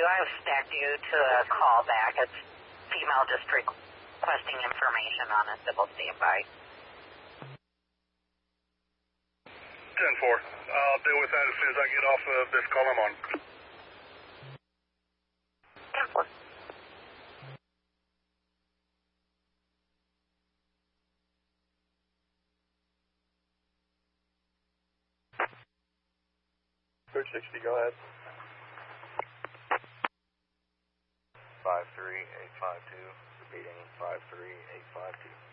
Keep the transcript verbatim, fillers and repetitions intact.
I've stacked you to a call back. It's female just requesting information on a civil standby. ten four. I'll deal with that as soon as I get off of this call I'm on. ten four. Code sixty, go ahead. five three eight five two, repeating five three eight five two.